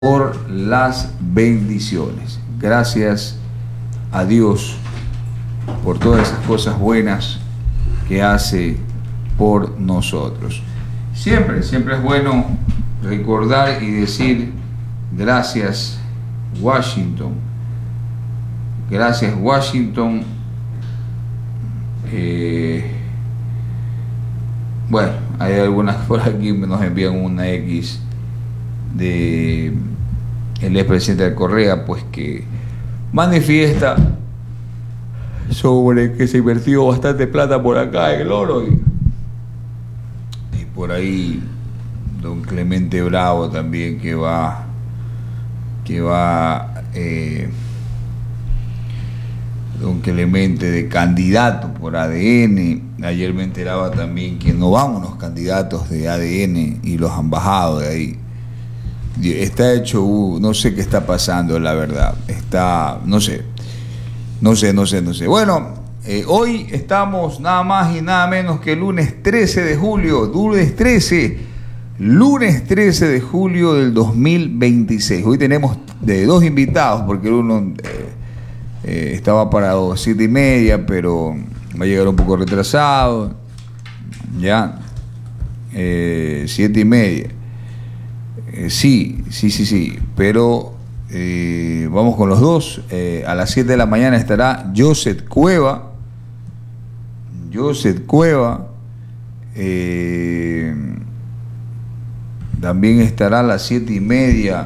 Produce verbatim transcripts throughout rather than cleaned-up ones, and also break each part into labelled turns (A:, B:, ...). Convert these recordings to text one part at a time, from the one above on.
A: por las bendiciones. Gracias a Dios por todas esas cosas buenas que hace por nosotros. Siempre, siempre es bueno recordar y decir gracias Washington. Gracias Washington. Eh, bueno, hay algunas por aquí que nos envían una X de el expresidente de Correa, pues que manifiesta sobre que se invirtió bastante plata por acá en el oro, y, y por ahí don Clemente Bravo también que va que va eh, don Clemente de candidato por A D N. Ayer me enteraba también que no van unos candidatos de A D N y los han bajado de ahí. Está hecho, uh, no sé qué está pasando, la verdad. Está, no sé, no sé, no sé, no sé. Bueno, eh, hoy estamos nada más y nada menos que el lunes trece de julio, lunes trece, lunes trece de julio del dos mil veintiséis. Hoy tenemos de dos invitados, porque uno eh, eh, estaba para las siete y media, pero va a llegar un poco retrasado. Ya, eh, siete y media. Eh, sí, sí, sí, sí, pero eh, vamos con los dos. Eh, a las siete de la mañana estará Joseph Cueva. Joseph Cueva. Eh, también estará a las siete y media.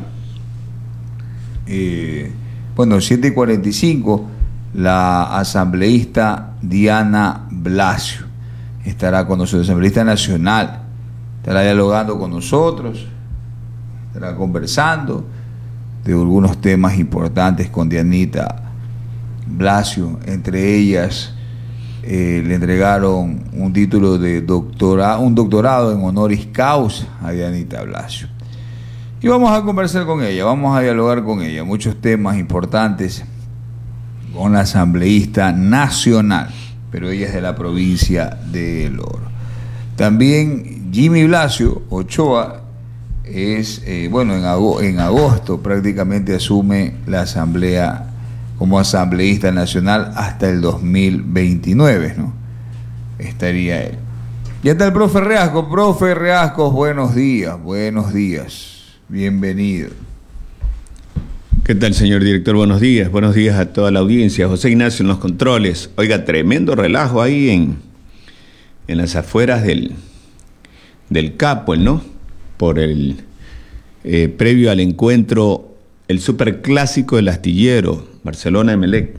A: Eh, bueno, siete y cuarenta y cinco, la asambleísta Diana Blasio. Estará con nosotros, asambleísta nacional. Estará dialogando con nosotros. Estará conversando de algunos temas importantes con Dianita Blasio. Entre ellas eh, le entregaron un título de doctorado, un doctorado en honoris causa a Dianita Blasio. Y vamos a conversar con ella, vamos a dialogar con ella, muchos temas importantes con la asambleísta nacional, pero ella es de la provincia de El Oro. También Jimmy Blasio Ochoa es, eh, bueno, en, ago- en agosto prácticamente asume la asamblea como asambleísta nacional hasta el dos mil veintinueve, ¿no? Estaría él. Ya está el profe Reasco. Profe Reasco, buenos días, buenos días, bienvenido.
B: ¿Qué tal, señor director? Buenos días, buenos días a toda la audiencia. José Ignacio en los controles. Oiga, tremendo relajo ahí en, en las afueras del, del Capo, ¿no? Por el eh, previo al encuentro, el superclásico del Astillero, Barcelona-Emelec.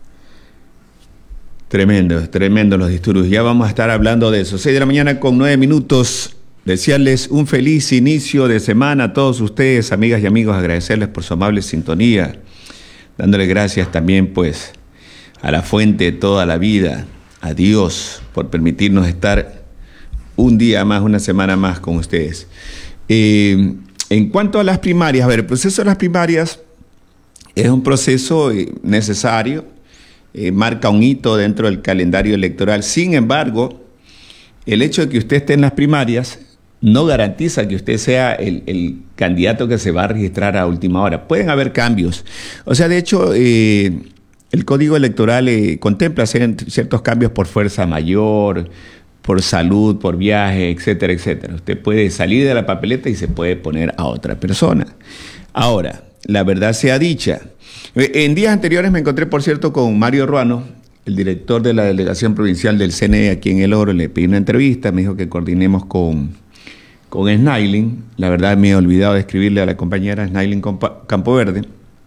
B: Tremendo, tremendo los disturbios. Ya vamos a estar hablando de eso. seis de la mañana con nueve minutos. Desearles un feliz inicio de semana a todos ustedes, amigas y amigos. Agradecerles por su amable sintonía. Dándole gracias también, pues, a la fuente de toda la vida, a Dios, por permitirnos estar un día más, una semana más con ustedes. Eh, en cuanto a las primarias, a ver, el proceso de las primarias es un proceso eh, necesario, eh, marca un hito dentro del calendario electoral. Sin embargo, el hecho de que usted esté en las primarias no garantiza que usted sea el, el candidato que se va a registrar a última hora. Pueden haber cambios. O sea, de hecho, eh, el Código Electoral eh, contempla hacer ciertos cambios por fuerza mayor, por salud, por viaje, etcétera, etcétera. Usted puede salir de la papeleta y se puede poner a otra persona. Ahora, la verdad sea dicha. En días anteriores me encontré, por cierto, con Mario Ruano, el director de la delegación provincial del C N E aquí en El Oro. Le pedí una entrevista, me dijo que coordinemos con, con Snailin. La verdad me he olvidado de escribirle a la compañera Snailin Campoverde.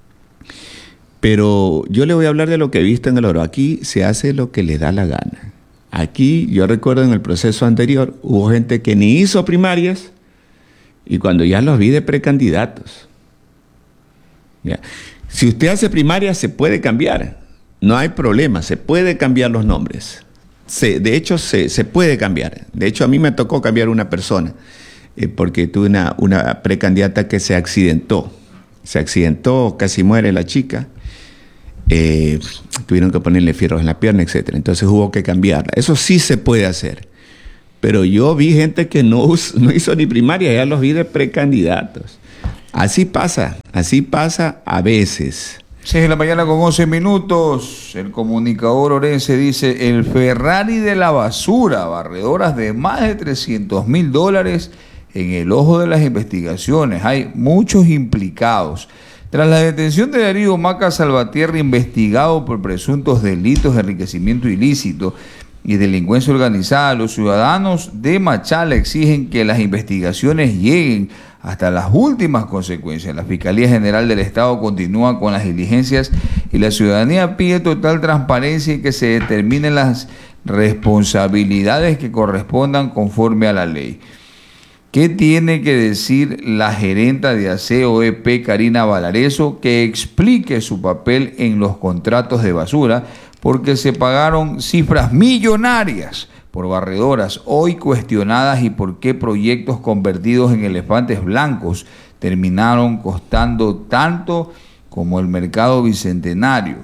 B: Pero yo le voy a hablar de lo que he visto en El Oro. Aquí se hace lo que le da la gana. Aquí, yo recuerdo en el proceso anterior, hubo gente que ni hizo primarias y cuando ya los vi de precandidatos. Ya. Si usted hace primarias, se puede cambiar. No hay problema, se puede cambiar los nombres. Se, de hecho, se, se puede cambiar. De hecho, a mí me tocó cambiar una persona eh, porque tuve una, una precandidata que se accidentó. Se accidentó, casi muere la chica. Eh, tuvieron que ponerle fierros en la pierna, etcétera. Entonces hubo que cambiarla. Eso sí se puede hacer. Pero yo vi gente que no, no hizo ni primaria, ya los vi de precandidatos. Así pasa, así pasa a veces.
A: seis de la mañana con once minutos. El comunicador orense dice: el Ferrari de la basura, barredoras de más de trescientos mil dólares en el ojo de las investigaciones. Hay muchos implicados. Tras la detención de Darío Maca Salvatierra, investigado por presuntos delitos de enriquecimiento ilícito y delincuencia organizada, los ciudadanos de Machala exigen que las investigaciones lleguen hasta las últimas consecuencias. La Fiscalía General del Estado continúa con las diligencias y la ciudadanía pide total transparencia y que se determinen las responsabilidades que correspondan conforme a la ley. ¿Qué tiene que decir la gerenta de Aseo E P, Karina Valareso, que explique su papel en los contratos de basura? Porque se pagaron cifras millonarias por barredoras hoy cuestionadas y por qué proyectos convertidos en elefantes blancos terminaron costando tanto como el mercado bicentenario.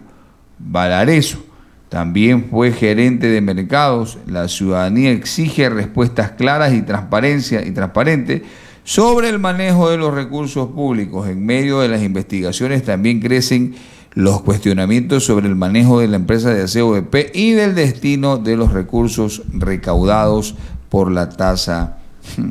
A: Valareso también fue gerente de mercados. La ciudadanía exige respuestas claras y transparencia y transparente sobre el manejo de los recursos públicos. En medio de las investigaciones también crecen los cuestionamientos sobre el manejo de la empresa de Aseo E P y del destino de los recursos recaudados por la tasa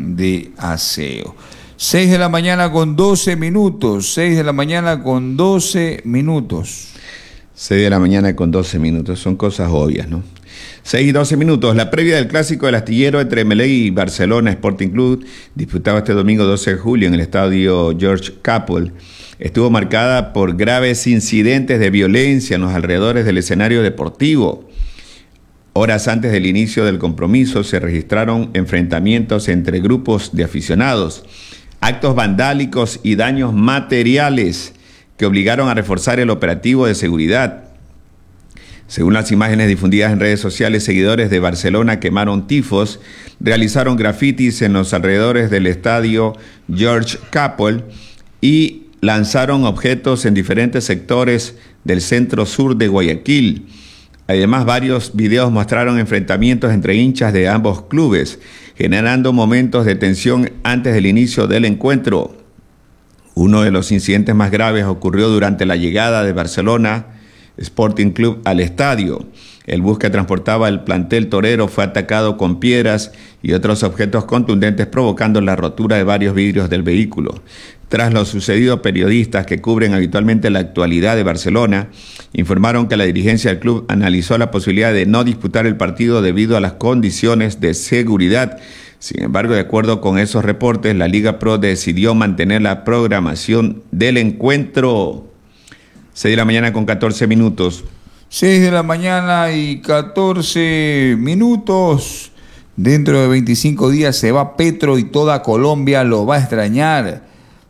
A: de aseo. seis de la mañana con doce minutos. seis de la mañana con doce minutos.
B: seis de la mañana con doce minutos. Son cosas obvias, ¿no? seis y doce minutos. La previa del clásico del astillero entre Emelec y Barcelona Sporting Club, disputado este domingo doce de julio en el estadio George Capwell, estuvo marcada por graves incidentes de violencia en los alrededores del escenario deportivo. Horas antes del inicio del compromiso se registraron enfrentamientos entre grupos de aficionados, actos vandálicos y daños materiales que obligaron a reforzar el operativo de seguridad. Según las imágenes difundidas en redes sociales, seguidores de Barcelona quemaron tifos, realizaron grafitis en los alrededores del estadio George Capwell y lanzaron objetos en diferentes sectores del centro sur de Guayaquil. Además, varios videos mostraron enfrentamientos entre hinchas de ambos clubes, generando momentos de tensión antes del inicio del encuentro. Uno de los incidentes más graves ocurrió durante la llegada de Barcelona Sporting Club al estadio. El bus que transportaba el plantel torero fue atacado con piedras y otros objetos contundentes, provocando la rotura de varios vidrios del vehículo. Tras lo sucedido, periodistas que cubren habitualmente la actualidad de Barcelona informaron que la dirigencia del club analizó la posibilidad de no disputar el partido debido a las condiciones de seguridad. Sin embargo, de acuerdo con esos reportes, la Liga Pro decidió mantener la programación del encuentro. seis de la mañana con catorce minutos.
A: seis de la mañana y catorce minutos. Dentro de veinticinco días se va Petro y toda Colombia lo va a extrañar.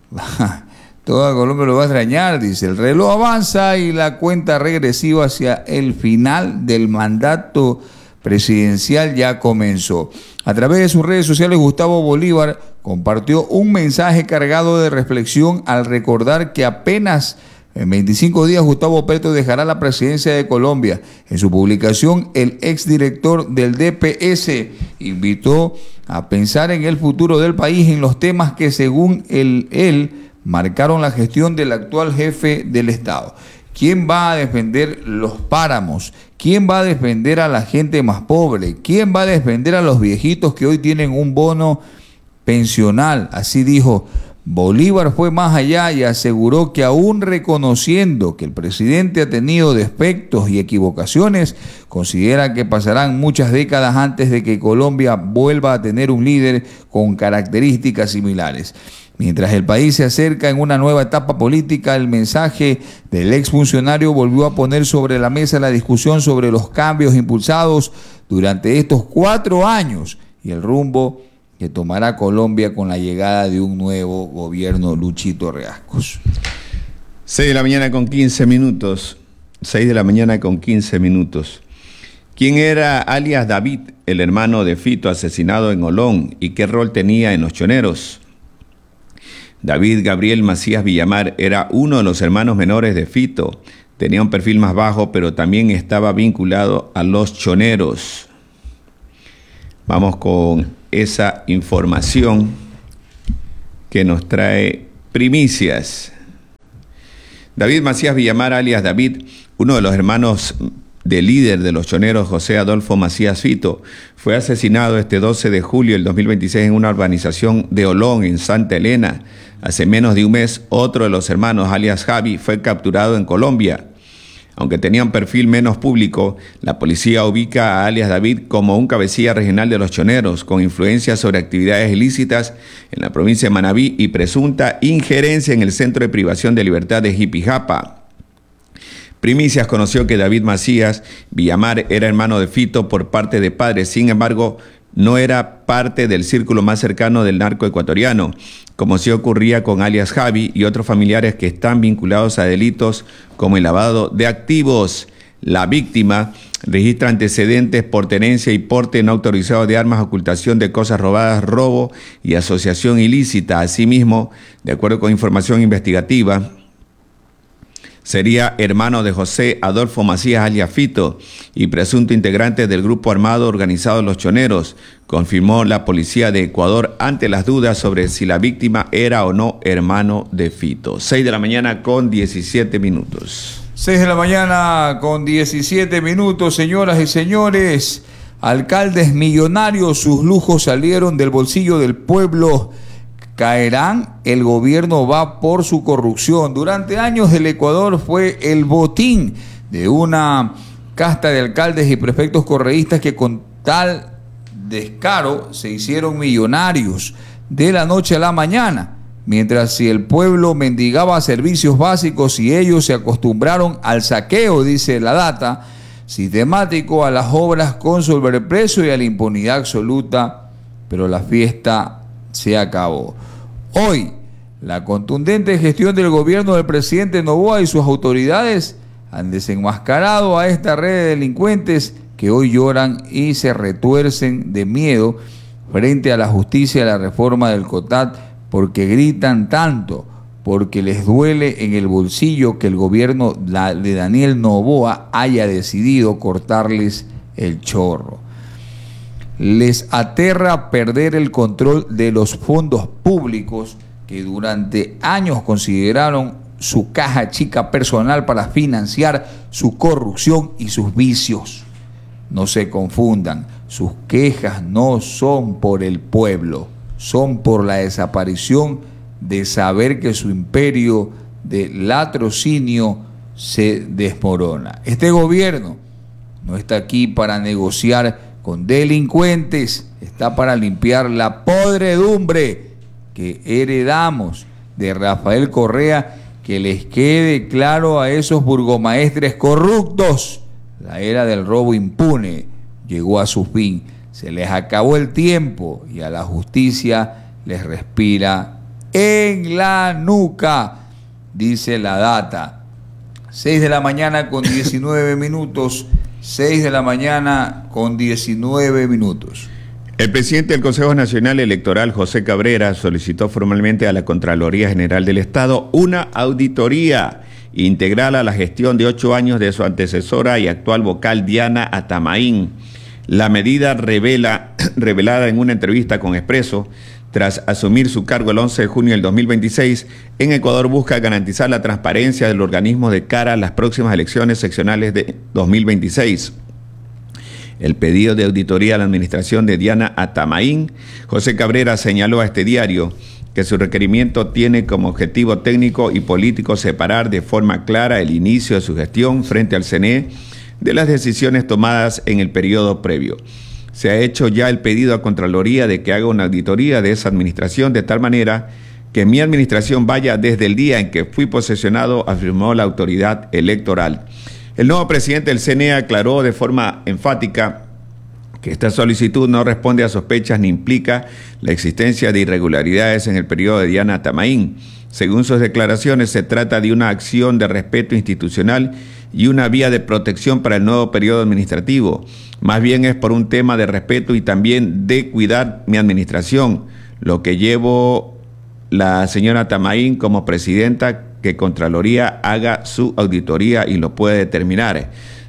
A: Toda Colombia lo va a extrañar, dice. El reloj avanza y la cuenta regresiva hacia el final del mandato presidencial ya comenzó. A través de sus redes sociales, Gustavo Bolívar compartió un mensaje cargado de reflexión al recordar que apenas en veinticinco días Gustavo Petro dejará la presidencia de Colombia. En su publicación, el exdirector del D P S invitó a pensar en el futuro del país, en los temas que según él, él marcaron la gestión del actual jefe del Estado. ¿Quién va a defender los páramos? ¿Quién va a defender a la gente más pobre? ¿Quién va a defender a los viejitos que hoy tienen un bono pensional? Así dijo. Bolívar fue más allá y aseguró que aún reconociendo que el presidente ha tenido defectos y equivocaciones, considera que pasarán muchas décadas antes de que Colombia vuelva a tener un líder con características similares. Mientras el país se acerca en una nueva etapa política, el mensaje del exfuncionario volvió a poner sobre la mesa la discusión sobre los cambios impulsados durante estos cuatro años y el rumbo que tomará Colombia con la llegada de un nuevo gobierno Luchito Reascos.
B: seis de la mañana con quince minutos. seis de la mañana con quince minutos. ¿Quién era alias David, el hermano de Fito, asesinado en Olón, y qué rol tenía en Los Choneros? David Gabriel Macías Villamar era uno de los hermanos menores de Fito. Tenía un perfil más bajo, pero también estaba vinculado a Los Choneros. Vamos con esa información que nos trae primicias. David Macías Villamar, alias David, uno de los hermanos del líder de los choneros José Adolfo Macías Fito, fue asesinado este doce de julio del dos mil veintiséis en una urbanización de Olón, en Santa Elena. Hace menos de un mes, otro de los hermanos, alias Javi, fue capturado en Colombia. Aunque tenía un perfil menos público, la policía ubica a alias David como un cabecilla regional de los choneros, con influencia sobre actividades ilícitas en la provincia de Manabí y presunta injerencia en el Centro de Privación de Libertad de Jipijapa. Primicias conoció que David Macías Villamar era hermano de Fito por parte de padre, sin embargo, no era parte del círculo más cercano del narco ecuatoriano, como sí ocurría con alias Javi y otros familiares que están vinculados a delitos como el lavado de activos. La víctima registra antecedentes por tenencia y porte no autorizado de armas, ocultación de cosas robadas, robo y asociación ilícita. Asimismo, de acuerdo con información investigativa, sería hermano de José Adolfo Macías alias Fito y presunto integrante del grupo armado organizado Los Choneros, confirmó la policía de Ecuador ante las dudas sobre si la víctima era o no hermano de Fito. seis de la mañana con diecisiete minutos.
A: seis de la mañana con diecisiete minutos, señoras y señores. Alcaldes millonarios, sus lujos salieron del bolsillo del pueblo. Caerán, el gobierno va por su corrupción. Durante años el Ecuador fue el botín de una casta de alcaldes y prefectos correístas que con tal descaro se hicieron millonarios de la noche a la mañana, mientras si el pueblo mendigaba servicios básicos y ellos se acostumbraron al saqueo, dice la data, sistemático, a las obras con sobreprecio y a la impunidad absoluta, pero la fiesta se acabó. Hoy, la contundente gestión del gobierno del presidente Noboa y sus autoridades han desenmascarado a esta red de delincuentes que hoy lloran y se retuercen de miedo frente a la justicia y a la reforma del COTAD, porque gritan tanto, porque les duele en el bolsillo que el gobierno de Daniel Noboa haya decidido cortarles el chorro. Les aterra perder el control de los fondos públicos que durante años consideraron su caja chica personal para financiar su corrupción y sus vicios. No se confundan, sus quejas no son por el pueblo, son por la desaparición de saber que su imperio de latrocinio se desmorona. Este gobierno no está aquí para negociar con delincuentes, está para limpiar la podredumbre que heredamos de Rafael Correa. Que les quede claro a esos burgomaestres corruptos, la era del robo impune llegó a su fin, se les acabó el tiempo y a la justicia les respira en la nuca, dice la data. seis de la mañana con diecinueve minutos. seis de la mañana con diecinueve minutos.
B: El presidente del Consejo Nacional Electoral, José Cabrera, solicitó formalmente a la Contraloría General del Estado una auditoría integral a la gestión de ocho años de su antecesora y actual vocal Diana Atamaín. La medida revela, revelada en una entrevista con Expreso, tras asumir su cargo el once de junio del dos mil veintiséis, en Ecuador busca garantizar la transparencia del organismo de cara a las próximas elecciones seccionales de dos mil veintiséis. El pedido de auditoría a la administración de Diana Atamaín, José Cabrera señaló a este diario que su requerimiento tiene como objetivo técnico y político separar de forma clara el inicio de su gestión frente al C N E de las decisiones tomadas en el periodo previo. Se ha hecho ya el pedido a Contraloría de que haga una auditoría de esa administración de tal manera que mi administración vaya desde el día en que fui posesionado, afirmó la autoridad electoral. El nuevo presidente del C N E aclaró de forma enfática que esta solicitud no responde a sospechas ni implica la existencia de irregularidades en el periodo de Diana Atamaín. Según sus declaraciones, se trata de una acción de respeto institucional y una vía de protección para el nuevo periodo administrativo. Más bien es por un tema de respeto y también de cuidar mi administración, lo que llevo la señora Atamaín como presidenta, que Contraloría haga su auditoría y lo puede determinar.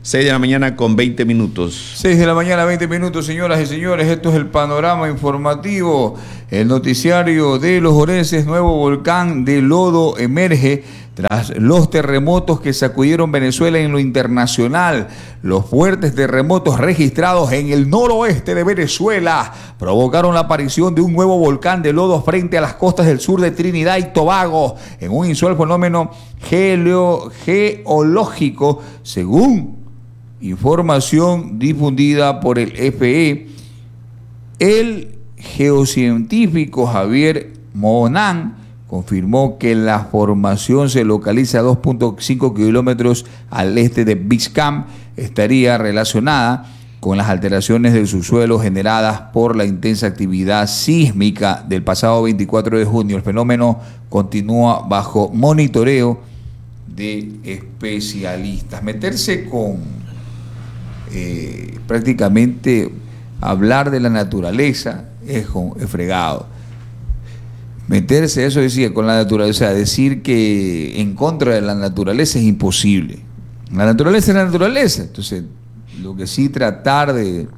B: seis de la mañana con veinte minutos.
A: seis de la mañana, veinte minutos, señoras y señores. Esto es el panorama informativo. El noticiario de los orenses. Nuevo volcán de lodo emerge tras los terremotos que sacudieron Venezuela en lo internacional. Los fuertes terremotos registrados en el noroeste de Venezuela provocaron la aparición de un nuevo volcán de lodo frente a las costas del sur de Trinidad y Tobago, en un inusual fenómeno geleo, geológico, según información difundida por el F E. El geocientífico Javier Monán confirmó que la formación se localiza a dos punto cinco kilómetros al este de Bixcam. Estaría relacionada con las alteraciones del subsuelo generadas por la intensa actividad sísmica del pasado veinticuatro de junio. El fenómeno continúa bajo monitoreo de especialistas. Meterse con eh, prácticamente hablar de la naturaleza es, con, es fregado. Meterse, eso decía, con la naturaleza, decir que en contra de la naturaleza es imposible. La naturaleza es la naturaleza. Entonces, lo que sí tratar de,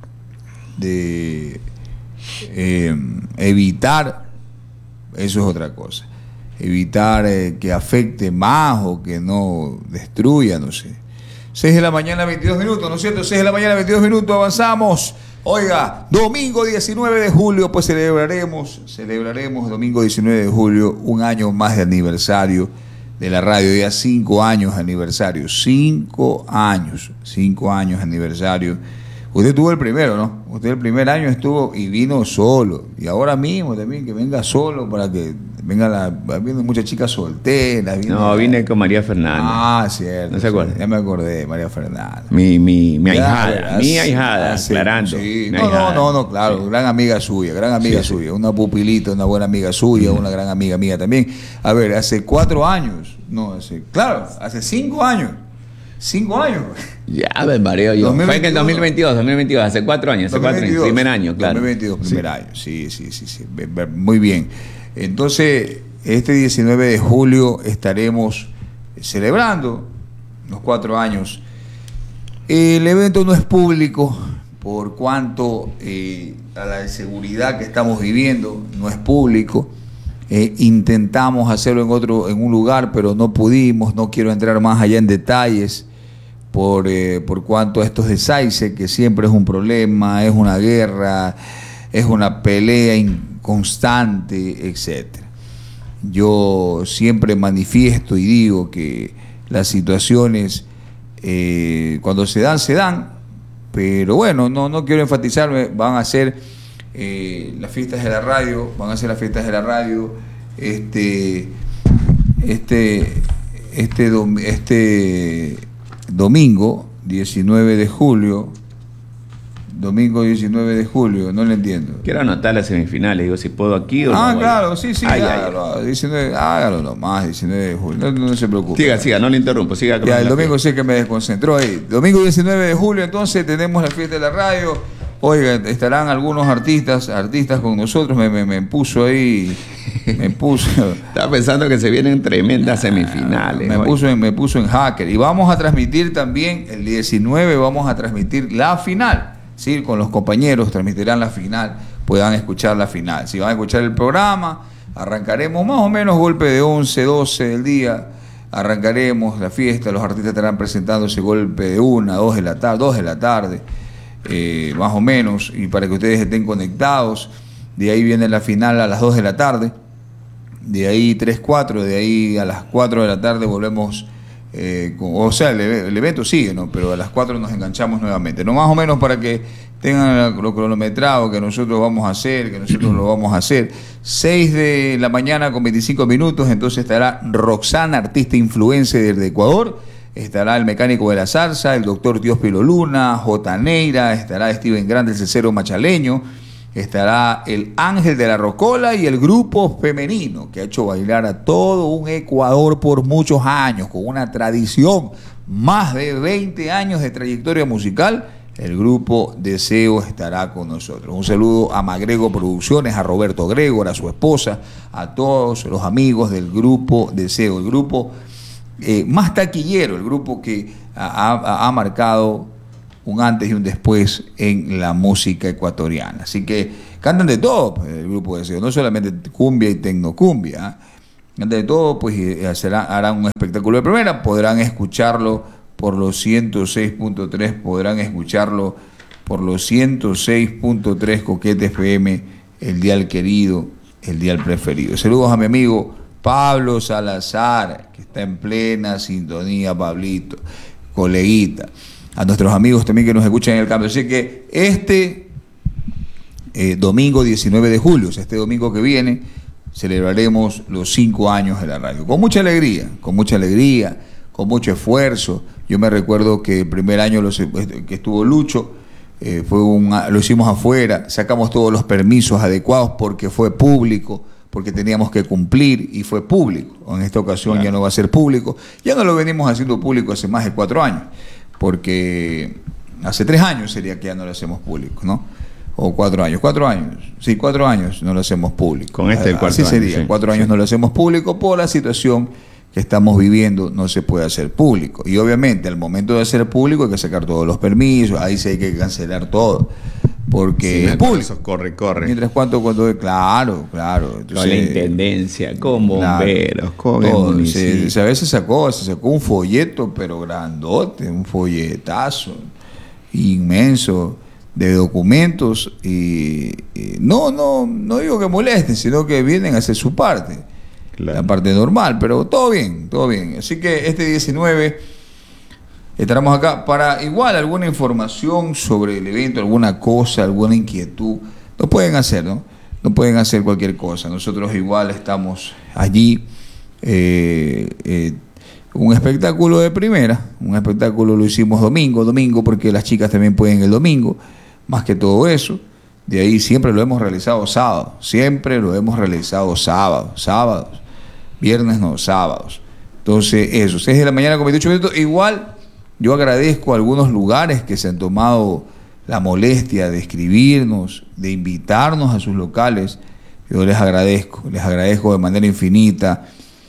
A: de eh, evitar, eso es otra cosa. Evitar eh, que afecte más o que no destruya, no sé. seis de la mañana, veintidós minutos, ¿no es cierto? seis de la mañana, veintidós minutos, avanzamos. Oiga, domingo diecinueve de julio, pues celebraremos, celebraremos domingo diecinueve de julio, un año más de aniversario de la radio, ya cinco años de aniversario, cinco años, cinco años de aniversario. Usted tuvo el primero, ¿no? Usted el primer año estuvo y vino solo, y ahora mismo también que venga solo para que venga la, viendo muchas chicas solteras.
B: No, vine la, con María Fernanda.
A: Ah, cierto.
B: ¿No se acuerda?
A: Ya me acordé, María Fernanda.
B: Mi, mi, mi
A: Ya,
B: ahijada, mi ahijada,
A: sí,
B: aclarando.
A: Sí.
B: Mi
A: No,
B: ahijada.
A: no, no, no, claro,
B: Sí.
A: Gran amiga suya, gran amiga
B: Sí,
A: suya,
B: sí.
A: una pupilita, una buena amiga suya, mm. una gran amiga mía también. A ver, hace cuatro años, no, hace, claro, hace cinco años, cinco años.
B: Ya, me mareo yo. Fue en el dos mil veintidós, dos mil veintidós, hace cuatro años, hace cuatro años, primer año, claro.
A: dos mil veintidós, primer
B: Sí.
A: año, sí, sí, sí, sí, muy bien. Entonces, este diecinueve de julio estaremos celebrando los cuatro años. El evento no es público por cuanto eh, a la inseguridad que estamos viviendo, no es público. Eh, intentamos hacerlo en otro, en un lugar, pero no pudimos. No quiero entrar más allá en detalles por, eh, por cuanto a estos desaires, que siempre es un problema, es una guerra, es una pelea inconstante, etcétera. Yo siempre manifiesto y digo que las situaciones eh, cuando se dan, se dan, pero bueno, no, no quiero enfatizarme, van a ser eh, las fiestas de la radio, van a ser las fiestas de la radio, este, este, este, dom, este domingo, diecinueve de julio, domingo diecinueve de julio, no le entiendo.
B: Quiero anotar las semifinales, digo, si puedo aquí o
A: Ah,
B: no.
A: claro, sí, sí,
B: Ay,
A: hágalo,
B: ay,
A: diecinueve, hágalo nomás, diecinueve de julio, no, no se preocupe.
B: Siga, siga, no le interrumpo, siga.
A: Ya, el domingo sí que me desconcentró ahí. Domingo diecinueve de julio, entonces tenemos la fiesta de la radio. Oiga, estarán algunos artistas, artistas con nosotros, me, me, me puso ahí, me puso...
B: Estaba pensando que se vienen tremendas semifinales.
A: Me puso, me puso en hacker. Y vamos a transmitir también, el diecinueve vamos a transmitir la final. Sí, con los compañeros transmitirán la final, puedan escuchar la final. Si van a escuchar el programa, arrancaremos más o menos golpe de once, doce del día, arrancaremos la fiesta, los artistas estarán presentándose golpe de una, dos de la tarde, dos de la tarde, eh, más o menos, y para que ustedes estén conectados. De ahí viene la final a las dos de la tarde, de ahí tres, cuatro, de ahí a las cuatro de la tarde volvemos. Eh, con, o sea, el, el evento sigue, ¿no? Pero a las cuatro nos enganchamos nuevamente, no más o menos para que tengan lo cronometrado que nosotros vamos a hacer, que nosotros lo vamos a hacer. seis de la mañana con veinticinco minutos, entonces estará Roxana, artista influencer desde Ecuador, estará el mecánico de la salsa, el doctor Dióspilo Luna, J. Neira, estará Steven Grande, el cesero machaleño, estará el Ángel de la Rocola y el grupo femenino que ha hecho bailar a todo un Ecuador por muchos años, con una tradición, más de veinte años de trayectoria musical. El grupo Deseo estará con nosotros. Un saludo a Magrego Producciones, a Roberto Gregor, a su esposa, a todos los amigos del grupo Deseo. El grupo eh, más taquillero, el grupo que ha, ha, ha marcado un antes y un después en la música ecuatoriana. Así que cantan de todo, pues, el grupo de Deseo, no solamente cumbia y tecnocumbia, ¿eh? Cantan de todo, pues y será, harán un espectáculo de primera, podrán escucharlo por los ciento seis punto tres, podrán escucharlo por los ciento seis punto tres Coquete F M, el dial querido, el dial preferido. Saludos a mi amigo Pablo Salazar, que está en plena sintonía, Pablito, coleguita. A nuestros amigos también que nos escuchan en el cambio. Así que este eh, domingo diecinueve de julio, o sea, este domingo que viene, celebraremos los cinco años de la radio. Con mucha alegría, con mucha alegría, con mucho esfuerzo. Yo me recuerdo que el primer año los, que estuvo Lucho, eh, fue un, lo hicimos afuera, sacamos todos los permisos adecuados porque fue público, porque teníamos que cumplir y fue público. En esta ocasión claro. Ya no va a ser público. Ya no lo venimos haciendo público hace más de cuatro años. Porque hace tres años sería que ya no lo hacemos público, ¿no? O cuatro años, cuatro años, sí, cuatro años no lo hacemos público.
B: Con este el cuarto
A: Así sería,
B: año, sí,
A: cuatro años
B: sí.
A: no lo hacemos público por la situación que estamos viviendo, no se puede hacer público. Y obviamente al momento de hacer público hay que sacar todos los permisos, ahí sí hay que cancelar todo, porque
B: sí,
A: es público.
B: Corre, corre.
A: Mientras cuanto, cuando, claro, claro. Entonces,
B: con la intendencia, con bomberos, claro, con
A: todo,
B: el municipio.
A: Se, se, a veces sacó, se sacó un folleto, pero grandote, un folletazo inmenso de documentos y, y no, no, no digo que molesten, sino que vienen a hacer su parte, claro. La parte normal, pero todo bien, todo bien. Así que este diecinueve estaremos acá para igual alguna información sobre el evento, alguna cosa, alguna inquietud, no pueden hacer, ¿no? No pueden hacer cualquier cosa. Nosotros igual estamos allí. Eh, eh, un espectáculo de primera, un espectáculo lo hicimos domingo, domingo porque las chicas también pueden el domingo, más que todo eso. De ahí siempre lo hemos realizado sábado, siempre lo hemos realizado sábado, sábados, viernes no, sábados. Entonces eso, seis de la mañana con veintiocho minutos. Igual yo agradezco a algunos lugares que se han tomado la molestia de escribirnos, de invitarnos a sus locales. Yo les agradezco, les agradezco de manera infinita.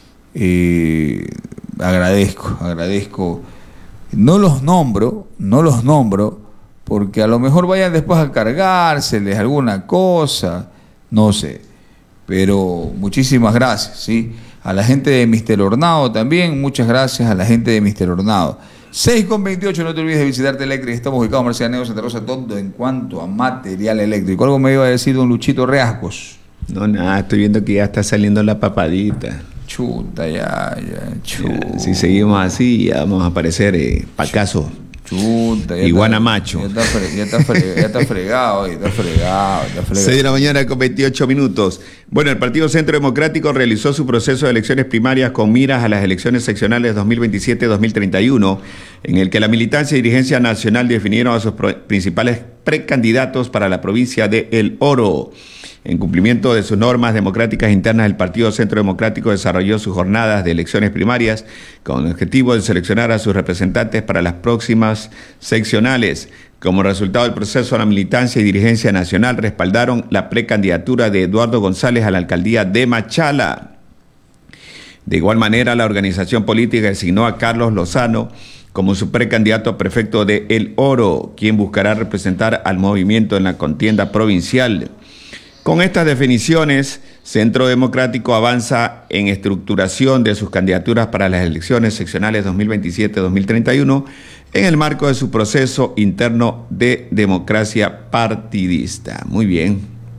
A: Eh, agradezco, agradezco. No los nombro, no los nombro, porque a lo mejor vayan después a cargárseles alguna cosa, no sé. Pero muchísimas gracias, ¿sí? A la gente de Mister Hornado también, muchas gracias a la gente de Mister Hornado. seis con veintiocho, no te olvides de visitarte Eléctrica. Estamos ubicados en Marcial Negro, Santa Rosa, todo en cuanto a material eléctrico. Algo me iba a decir don Luchito Reascos.
B: No, nada, estoy viendo que ya está saliendo la papadita.
A: Chuta, ya, ya, chuta.
B: Si seguimos así, ya vamos a aparecer eh, pacaso.
A: Chuta, ya
B: Iguana
A: está,
B: macho.
A: Ya está, fre, ya, está fre, ya está fregado, ya está fregado, está fregado.
B: seis de la mañana con veintiocho minutos. Bueno, el Partido Centro Democrático realizó su proceso de elecciones primarias con miras a las elecciones seccionales dos mil veintisiete dos mil treinta y uno, en el que la militancia y dirigencia nacional definieron a sus principales precandidatos para la provincia de El Oro. En cumplimiento de sus normas democráticas internas, el Partido Centro Democrático desarrolló sus jornadas de elecciones primarias con el objetivo de seleccionar a sus representantes para las próximas seccionales. Como resultado del proceso, la militancia y dirigencia nacional respaldaron la precandidatura de Eduardo González a la alcaldía de Machala. De igual manera, la organización política designó a Carlos Lozano como su precandidato a prefecto de El Oro, quien buscará representar al movimiento en la contienda provincial. Con estas definiciones, Centro Democrático avanza en estructuración de sus candidaturas para las elecciones seccionales dos mil veintisiete dos mil treinta y uno en el marco de su proceso interno de democracia partidista. Muy bien.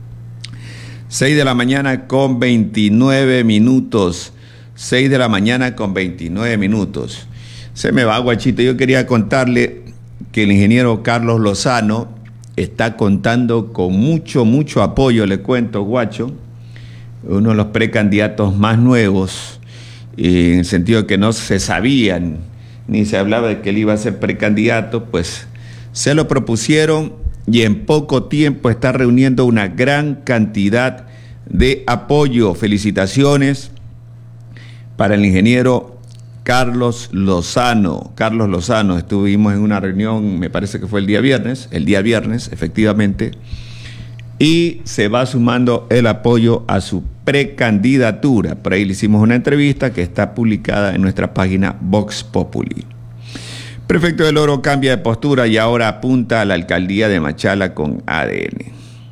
B: seis de la mañana con veintinueve minutos. seis de la mañana con veintinueve minutos. Se me va, guachito. Yo quería contarle que el ingeniero Carlos Lozano está contando con mucho, mucho apoyo, le cuento, guacho, uno de los precandidatos más nuevos, en el sentido de que no se sabían, ni se hablaba de que él iba a ser precandidato, pues se lo propusieron y en poco tiempo está reuniendo una gran cantidad de apoyo. Felicitaciones para el ingeniero Carlos Lozano. Carlos Lozano, estuvimos en una reunión, me parece que fue el día viernes, el día viernes, efectivamente, y se va sumando el apoyo a su precandidatura. Por ahí le hicimos una entrevista que está publicada en nuestra página Vox Populi. Prefecto del Oro cambia de postura y ahora apunta a la alcaldía de Machala con A D N.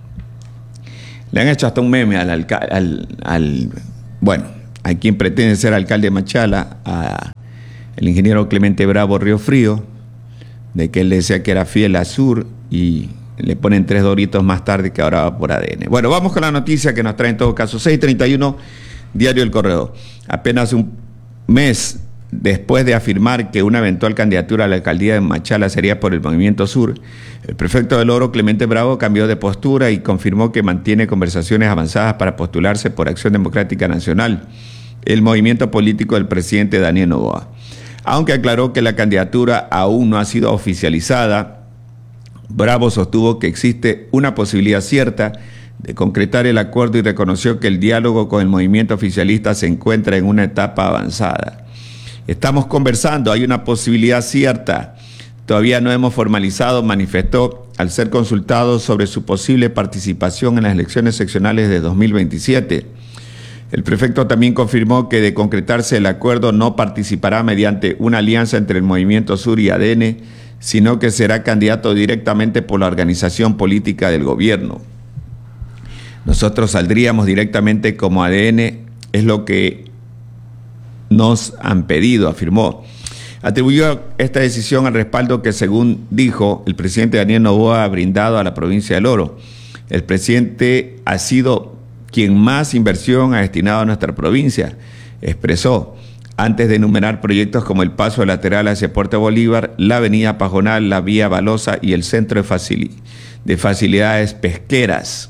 B: Le han hecho hasta un meme al, alca- al, al bueno, a quien pretende ser alcalde de Machala, a el ingeniero Clemente Bravo Río Frío, de que él decía que era fiel a Sur y le ponen tres doritos más tarde que ahora va por A D N. Bueno, vamos con la noticia que nos trae en todo caso seis treinta y uno, Diario El Correo. Apenas un mes después de afirmar que una eventual candidatura a la alcaldía de Machala sería por el Movimiento Sur, el prefecto del Oro, Clemente Bravo, cambió de postura y confirmó que mantiene conversaciones avanzadas para postularse por Acción Democrática Nacional, el movimiento político del presidente Daniel Noboa. Aunque aclaró que la candidatura aún no ha sido oficializada, Bravo sostuvo que existe una posibilidad cierta de concretar el acuerdo y reconoció que el diálogo con el movimiento oficialista se encuentra en una etapa avanzada. Estamos conversando, hay una posibilidad cierta. Todavía no hemos formalizado, manifestó al ser consultado sobre su posible participación en las elecciones seccionales de dos mil veintisiete. El prefecto también confirmó que de concretarse el acuerdo no participará mediante una alianza entre el Movimiento Sur y A D N, sino que será candidato directamente por la organización política del gobierno. Nosotros saldríamos directamente como A D N, es lo que nos han pedido, afirmó. Atribuyó esta decisión al respaldo que, según dijo, el presidente Daniel Noboa ha brindado a la provincia del Oro. El presidente ha sido quien más inversión ha destinado a nuestra provincia, expresó, antes de enumerar proyectos como el paso lateral hacia Puerto Bolívar, la avenida Pajonal, la vía Balosa y el centro de, facil- de facilidades pesqueras.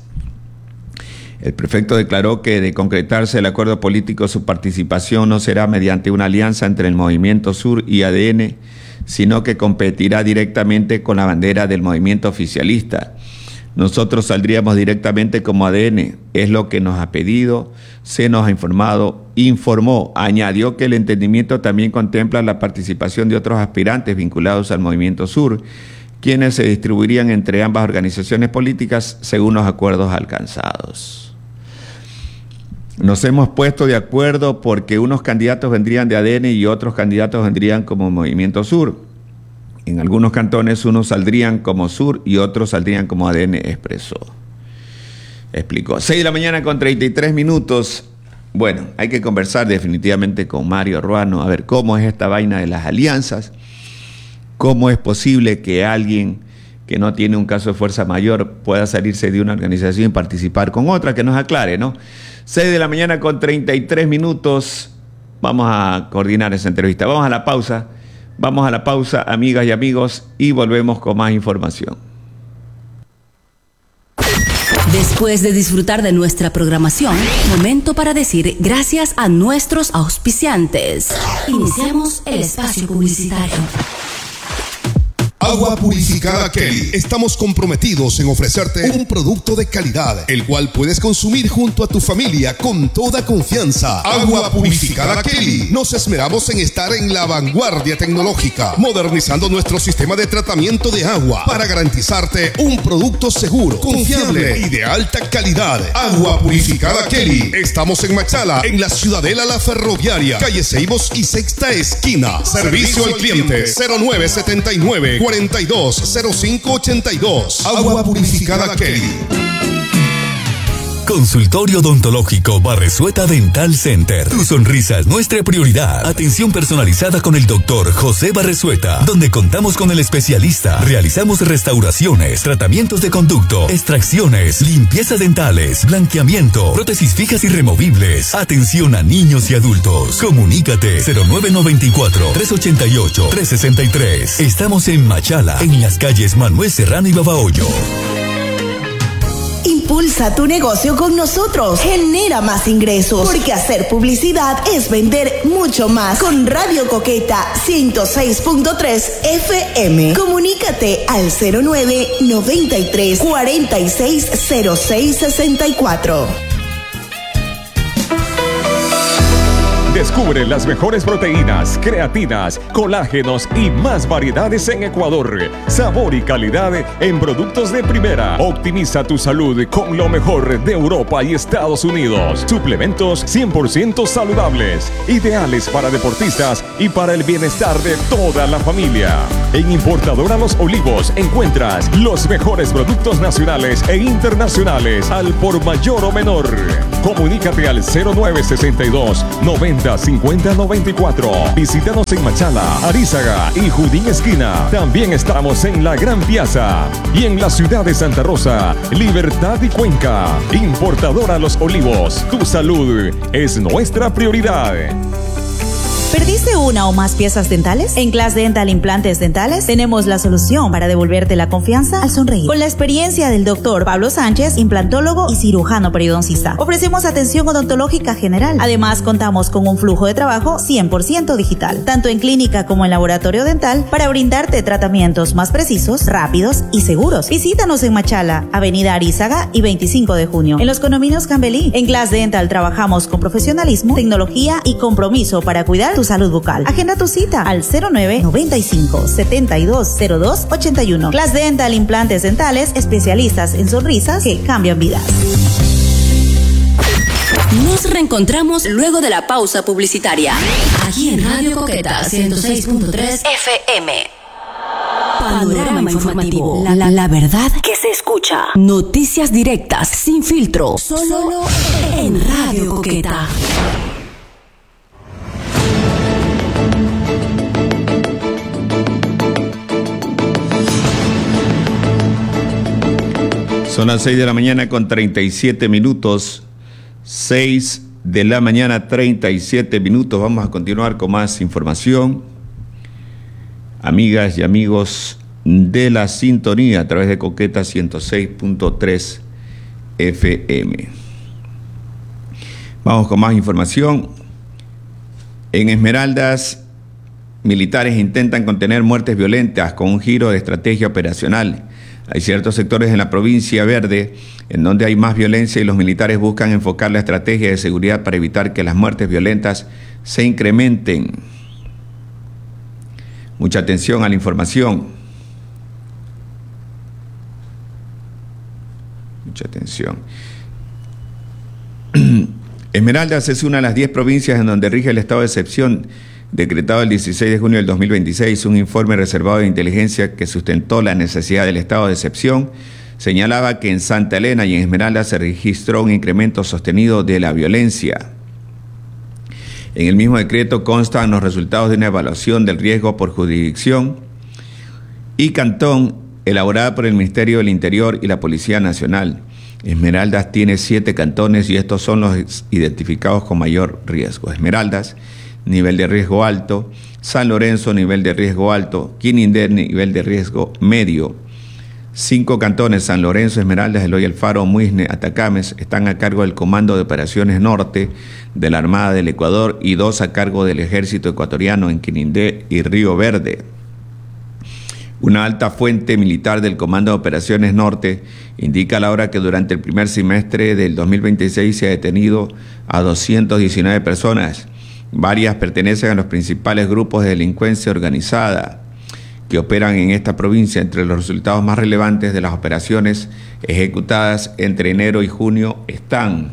B: El prefecto declaró que de concretarse el acuerdo político, su participación no será mediante una alianza entre el Movimiento Sur y A D N, sino que competirá directamente con la bandera del movimiento oficialista. Nosotros saldríamos directamente como A D N, es lo que nos ha pedido, se nos ha informado, informó. Añadió que el entendimiento también contempla la participación de otros aspirantes vinculados al Movimiento Sur, quienes se distribuirían entre ambas organizaciones políticas según los acuerdos alcanzados. Nos hemos puesto de acuerdo porque unos candidatos vendrían de A D N y otros candidatos vendrían como Movimiento Sur. En algunos cantones unos saldrían como Sur y otros saldrían como A D N, expresó. Explicó. seis de la mañana con treinta y tres minutos. Bueno, hay que conversar definitivamente con Mario Ruano a ver cómo es esta vaina de las alianzas, cómo es posible que alguien que no tiene un caso de fuerza mayor pueda salirse de una organización y participar con otra, que nos aclare, ¿no? seis de la mañana con treinta y tres minutos. Vamos a coordinar esa entrevista. Vamos a la pausa. Vamos a la pausa, amigas y amigos, y volvemos con más información.
C: Después de disfrutar de nuestra programación, momento para decir gracias a nuestros auspiciantes. Iniciamos el espacio publicitario.
D: Agua Purificada Kelly. Estamos comprometidos en ofrecerte un producto de calidad, el cual puedes consumir junto a tu familia con toda confianza. Agua Purificada Kelly. Nos esmeramos en estar en la vanguardia tecnológica, modernizando nuestro sistema de tratamiento de agua para garantizarte un producto seguro, confiable y de alta calidad. Agua Purificada Kelly. Estamos en Machala, en la Ciudadela La Ferroviaria, calle Ceibos y Sexta Esquina. Servicio al cliente cero nueve setenta y nueve cuarenta y dos cero cinco ochenta y dos. Agua Purificada Kelly.
E: Consultorio Odontológico Barresueta Dental Center. Tu sonrisa es nuestra prioridad. Atención personalizada con el doctor José Barresueta, donde contamos con el especialista. Realizamos restauraciones, tratamientos de conducto, extracciones, limpiezas dentales, blanqueamiento, prótesis fijas y removibles. Atención a niños y adultos. Comunícate cero nueve noventa y cuatro, trescientos ochenta y ocho, trescientos sesenta y tres. Estamos en Machala, en las calles Manuel Serrano y Babahoyo.
F: Impulsa tu negocio con nosotros. Genera más ingresos. Porque hacer publicidad es vender mucho más. Con Radio Coqueta ciento seis punto tres F M. Comunícate al cero nueve noventa y tres cuarenta y seis cero seis sesenta y cuatro.
G: Descubre las mejores proteínas, creatinas, colágenos y más variedades en Ecuador. Sabor y calidad en productos de primera. Optimiza tu salud con lo mejor de Europa y Estados Unidos. Suplementos cien por ciento saludables, ideales para deportistas y para el bienestar de toda la familia. En Importadora Los Olivos encuentras los mejores productos nacionales e internacionales al por mayor o menor. Comunícate al cero nueve sesenta y dos noventa cincuenta noventa y cuatro. Visítanos en Machala, Arízaga y Judín Esquina. También estamos en la Gran Piazza y en la ciudad de Santa Rosa, Libertad y Cuenca. Importadora Los Olivos, tu salud es nuestra prioridad.
H: ¿Perdiste una o más piezas dentales? En Class Dental Implantes Dentales tenemos la solución para devolverte la confianza al sonreír. Con la experiencia del doctor Pablo Sánchez, implantólogo y cirujano periodoncista, ofrecemos atención odontológica general. Además, contamos con un flujo de trabajo cien por ciento digital, tanto en clínica como en laboratorio dental, para brindarte tratamientos más precisos, rápidos y seguros. Visítanos en Machala, Avenida Arízaga y veinticinco de junio, en los condominios Cambelí. En Class Dental trabajamos con profesionalismo, tecnología y compromiso para cuidar tu salud bucal. Agenda tu cita al cero nueve noventa y cinco setenta y dos cero dos ochenta y uno. Class Dental Implantes Dentales, especialistas en sonrisas que cambian vidas.
C: Nos reencontramos luego de la pausa publicitaria. Aquí en Radio Coqueta ciento seis punto tres F M. Panorama informativo. La, la, la verdad que se escucha. Noticias directas, sin filtro. Solo en Radio Coqueta.
B: Son las seis de la mañana con treinta y siete minutos. seis de la mañana, treinta y siete minutos. Vamos a continuar con más información. Amigas y amigos de la sintonía a través de Coqueta ciento seis punto tres F M. Vamos con más información. En Esmeraldas, militares intentan contener muertes violentas con un giro de estrategia operacional. Hay ciertos sectores en la provincia verde en donde hay más violencia y los militares buscan enfocar la estrategia de seguridad para evitar que las muertes violentas se incrementen. Mucha atención a la información. Mucha atención. Esmeraldas es una de las diez provincias en donde rige el estado de excepción decretado el dieciséis de junio del dos mil veintiséis. Un informe reservado de inteligencia que sustentó la necesidad del estado de excepción señalaba que en Santa Elena y en Esmeraldas se registró un incremento sostenido de la violencia. En el mismo decreto constan los resultados de una evaluación del riesgo por jurisdicción y cantón elaborada por el Ministerio del Interior y la Policía Nacional. Esmeraldas tiene siete cantones y estos son los identificados con mayor riesgo. Esmeraldas, nivel de riesgo alto; San Lorenzo, nivel de riesgo alto; Quinindé, nivel de riesgo medio. Cinco cantones, San Lorenzo, Esmeraldas, Eloy Alfaro, Muisne, Atacames, están a cargo del Comando de Operaciones Norte de la Armada del Ecuador y dos a cargo del Ejército Ecuatoriano en Quinindé y Río Verde. Una alta fuente militar del Comando de Operaciones Norte indica a la hora que durante el primer semestre del dos mil veintiséis se ha detenido a doscientas diecinueve personas. Varias pertenecen a los principales grupos de delincuencia organizada que operan en esta provincia. Entre los resultados más relevantes de las operaciones ejecutadas entre enero y junio están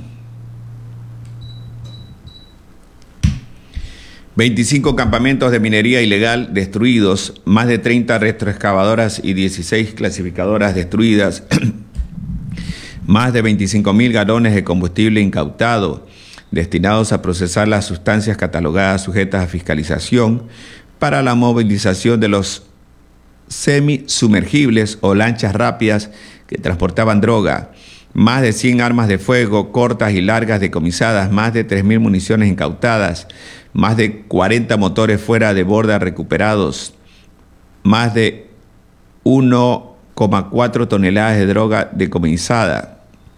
B: veinticinco campamentos de minería ilegal destruidos, más de treinta retroexcavadoras y dieciséis clasificadoras destruidas, más de veinticinco mil galones de combustible incautado, destinados a procesar las sustancias catalogadas sujetas a fiscalización para la movilización de los semisumergibles o lanchas rápidas que transportaban droga, más de cien armas de fuego cortas y largas decomisadas, más de tres mil municiones incautadas, más de cuarenta motores fuera de borda recuperados, más de uno coma cuatro toneladas de droga decomisada.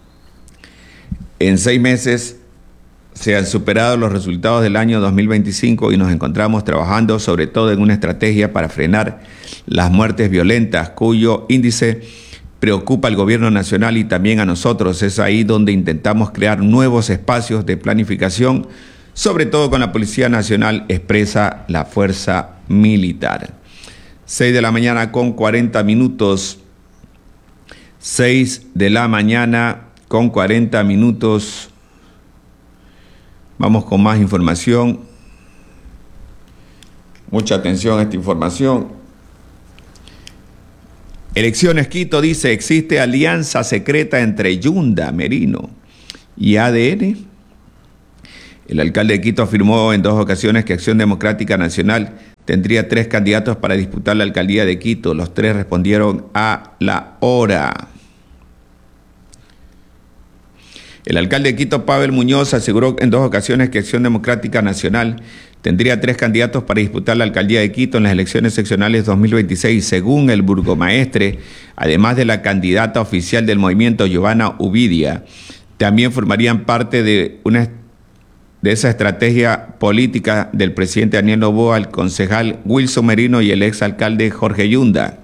B: En seis meses se han superado los resultados del año dos mil veinticinco y nos encontramos trabajando sobre todo en una estrategia para frenar las muertes violentas, cuyo índice preocupa al gobierno nacional y también a nosotros. Es ahí donde intentamos crear nuevos espacios de planificación sobre todo con la Policía Nacional, expresa la Fuerza Militar. seis de la mañana con cuarenta minutos. seis de la mañana con cuarenta minutos. Vamos con más información. Mucha atención a esta información. Elecciones Quito dice, existe alianza secreta entre Yunda, Merino y A D N. El alcalde de Quito afirmó en dos ocasiones que Acción Democrática Nacional tendría tres candidatos para disputar la alcaldía de Quito. Los tres respondieron a la hora. El alcalde de Quito, Pavel Muñoz, aseguró en dos ocasiones que Acción Democrática Nacional tendría tres candidatos para disputar la alcaldía de Quito en las elecciones seccionales dos mil veintiséis. Según el burgomaestre, además de la candidata oficial del movimiento, Giovanna Uvidia, también formarían parte de una de esa estrategia política del presidente Daniel Noboa, el concejal Wilson Merino y el exalcalde Jorge Yunda.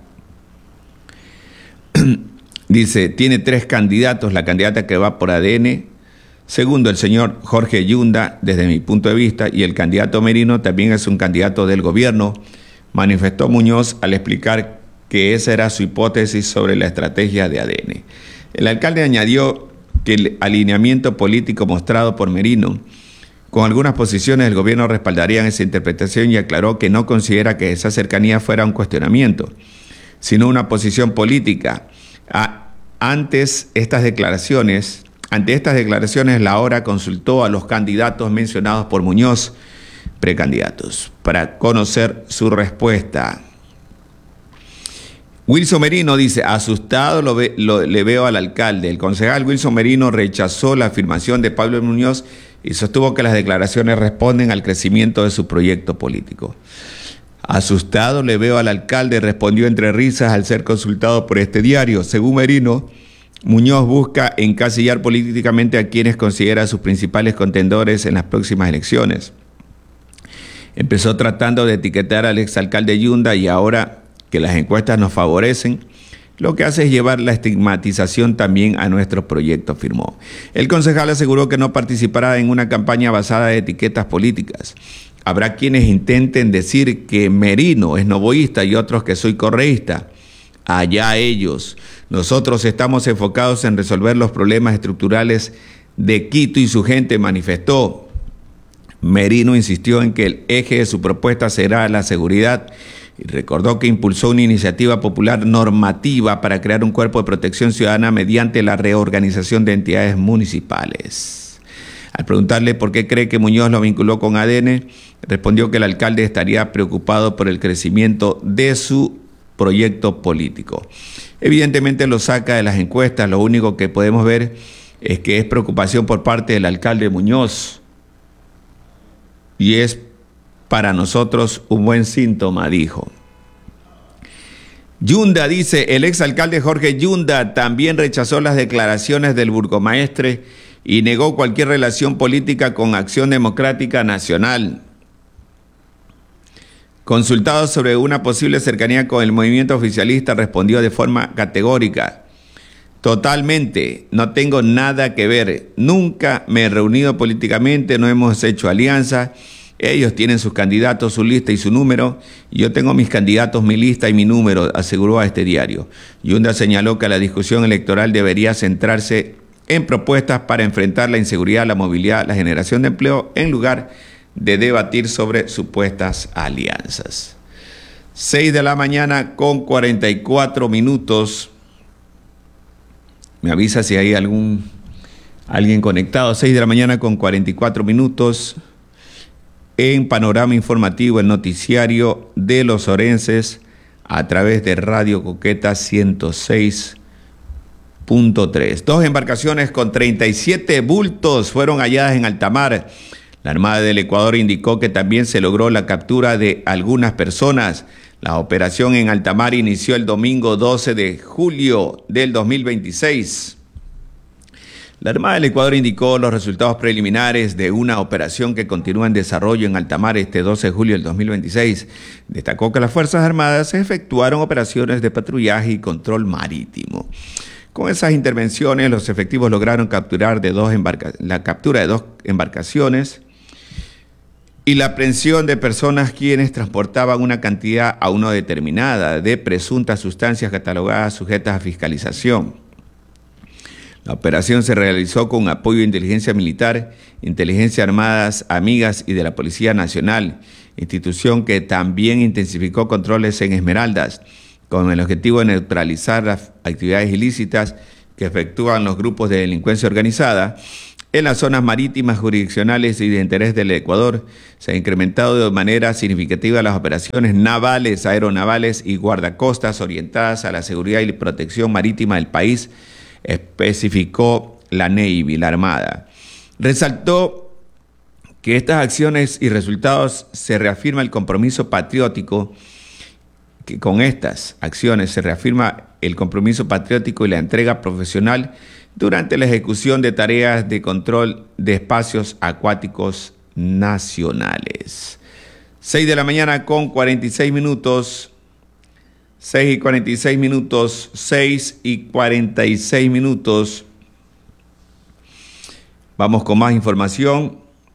B: Dice, tiene tres candidatos, la candidata que va por A D N, segundo el señor Jorge Yunda, desde mi punto de vista, y el candidato Merino también es un candidato del gobierno, manifestó Muñoz al explicar que esa era su hipótesis sobre la estrategia de A D N. El alcalde añadió que el alineamiento político mostrado por Merino con algunas posiciones del gobierno respaldarían esa interpretación y aclaró que no considera que esa cercanía fuera un cuestionamiento, sino una posición política. A, antes estas declaraciones, ante estas declaraciones, la hora consultó a los candidatos mencionados por Muñoz, precandidatos, para conocer su respuesta. Wilson Merino dice, asustado lo ve, lo, le veo al alcalde. El concejal Wilson Merino rechazó la afirmación de Pablo Muñoz y sostuvo que las declaraciones responden al crecimiento de su proyecto político. Asustado le veo al alcalde, respondió entre risas al ser consultado por este diario. Según Merino, Muñoz busca encasillar políticamente a quienes considera sus principales contendores en las próximas elecciones. Empezó tratando de etiquetar al exalcalde Yunda y ahora que las encuestas nos favorecen, lo que hace es llevar la estigmatización también a nuestro proyecto, afirmó. El concejal aseguró que no participará en una campaña basada en etiquetas políticas. Habrá quienes intenten decir que Merino es novoísta y otros que soy correísta. Allá ellos. Nosotros estamos enfocados en resolver los problemas estructurales de Quito y su gente, manifestó. Merino insistió en que el eje de su propuesta será la seguridad y recordó que impulsó una iniciativa popular normativa para crear un cuerpo de protección ciudadana mediante la reorganización de entidades municipales. Al preguntarle por qué cree que Muñoz lo vinculó con A D N, respondió que el alcalde estaría preocupado por el crecimiento de su proyecto político. Evidentemente lo saca de las encuestas, lo único que podemos ver es que es preocupación por parte del alcalde Muñoz y es para nosotros un buen síntoma, dijo. Yunda dice, el exalcalde Jorge Yunda también rechazó las declaraciones del burgomaestre y negó cualquier relación política con Acción Democrática Nacional. Consultado sobre una posible cercanía con el movimiento oficialista, respondió de forma categórica: totalmente, no tengo nada que ver, nunca me he reunido políticamente, no hemos hecho alianza, ellos tienen sus candidatos, su lista y su número, y yo tengo mis candidatos, mi lista y mi número, aseguró a este diario. Yunda señaló que la discusión electoral debería centrarse en propuestas para enfrentar la inseguridad, la movilidad, la generación de empleo, en lugar de debatir sobre supuestas alianzas. seis de la mañana con cuarenta y cuatro minutos. Me avisa si hay algún alguien conectado. seis de la mañana con cuarenta y cuatro minutos. En Panorama Informativo, el noticiario de los orenses, a través de Radio Coqueta ciento seis punto tres. Dos embarcaciones con treinta y siete bultos fueron halladas en alta mar. La Armada del Ecuador indicó que también se logró la captura de algunas personas. La operación en alta mar inició el domingo doce de julio del dos mil veintiséis. La Armada del Ecuador indicó los resultados preliminares de una operación que continúa en desarrollo en alta mar este doce de julio del dos mil veintiséis. Destacó que las Fuerzas Armadas efectuaron operaciones de patrullaje y control marítimo. Con esas intervenciones, los efectivos lograron capturar de dos embarca- la captura de dos embarcaciones y la aprehensión de personas quienes transportaban una cantidad aún no determinada de presuntas sustancias catalogadas sujetas a fiscalización. La operación se realizó con apoyo de inteligencia militar, inteligencia armadas, amigas y de la Policía Nacional, institución que también intensificó controles en Esmeraldas, con el objetivo de neutralizar las actividades ilícitas que efectúan los grupos de delincuencia organizada. En las zonas marítimas, jurisdiccionales y de interés del Ecuador se han incrementado de manera significativa las operaciones navales, aeronavales y guardacostas orientadas a la seguridad y protección marítima del país, especificó la Navy, la Armada. Resaltó que estas acciones y resultados se reafirma el compromiso patriótico, que con estas acciones se reafirma el compromiso patriótico y la entrega profesional durante la ejecución de tareas de control de espacios acuáticos nacionales. seis de la mañana con cuarenta y seis minutos. seis y cuarenta y seis minutos. seis y cuarenta y seis minutos. Vamos con más información.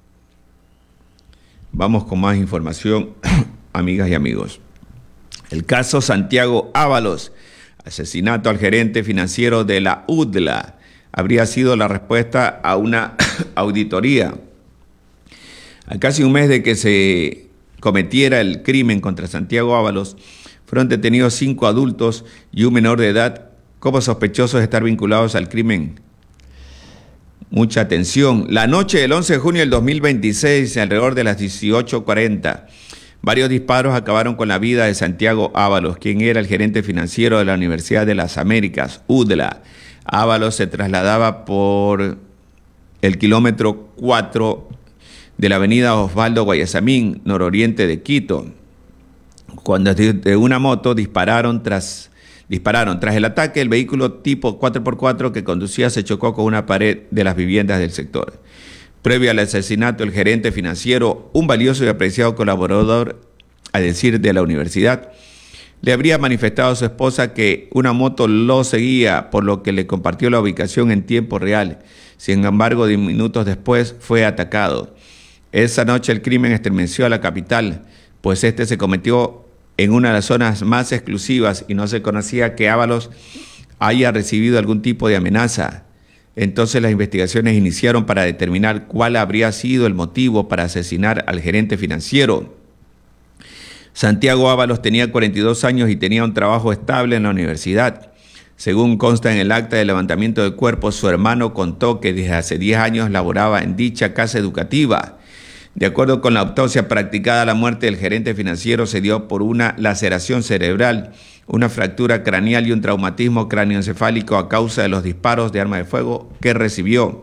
B: Vamos con más información, amigas y amigos. El caso Santiago Ábalos, asesinato al gerente financiero de la U D L A, habría sido la respuesta a una auditoría. A casi un mes de que se cometiera el crimen contra Santiago Ábalos, fueron detenidos cinco adultos y un menor de edad como sospechosos de estar vinculados al crimen. Mucha atención. La noche del once de junio del dos mil veintiséis, alrededor de las dieciocho cuarenta, varios disparos acabaron con la vida de Santiago Ábalos, quien era el gerente financiero de la Universidad de las Américas, U D L A. Ábalos se trasladaba por el kilómetro cuatro de la avenida Osvaldo Guayasamín, nororiente de Quito, cuando de una moto dispararon tras, dispararon. Tras el ataque, el vehículo tipo cuatro por cuatro que conducía se chocó con una pared de las viviendas del sector. Previo al asesinato, el gerente financiero, un valioso y apreciado colaborador, a decir de la universidad, le habría manifestado a su esposa que una moto lo seguía, por lo que le compartió la ubicación en tiempo real. Sin embargo, diez minutos después fue atacado. Esa noche el crimen estremeció a la capital, pues este se cometió en una de las zonas más exclusivas y no se conocía que Ábalos haya recibido algún tipo de amenaza. Entonces las investigaciones iniciaron para determinar cuál habría sido el motivo para asesinar al gerente financiero. Santiago Ábalos tenía cuarenta y dos años y tenía un trabajo estable en la universidad. Según consta en el acta de levantamiento de cuerpos, su hermano contó que desde hace diez años laboraba en dicha casa educativa. De acuerdo con la autopsia practicada, la muerte del gerente financiero se dio por una laceración cerebral, una fractura craneal y un traumatismo cráneoencefálico a causa de los disparos de arma de fuego que recibió.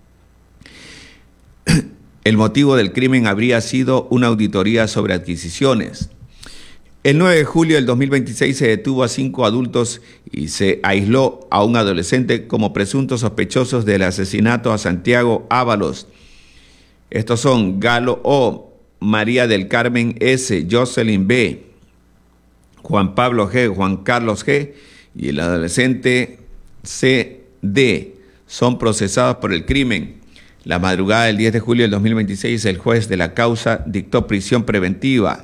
B: El motivo del crimen habría sido una auditoría sobre adquisiciones. El nueve de julio del dos mil veintiséis se detuvo a cinco adultos y se aisló a un adolescente como presuntos sospechosos del asesinato a Santiago Ábalos. Estos son Galo O, María del Carmen S, Jocelyn B, Juan Pablo G, Juan Carlos G y el adolescente C D. Son procesados por el crimen. La madrugada del diez de julio del dos mil veintiséis, el juez de la causa dictó prisión preventiva.